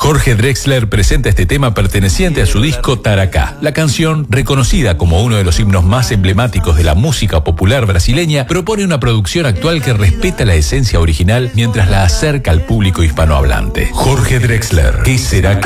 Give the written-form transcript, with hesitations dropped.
Jorge Drexler presenta este tema perteneciente a su disco Taracá. La canción, reconocida como uno de los himnos más emblemáticos de la música popular brasileña, propone una producción actual que respeta la esencia original mientras la acerca al público hispanohablante. Jorge Drexler, ¿qué será que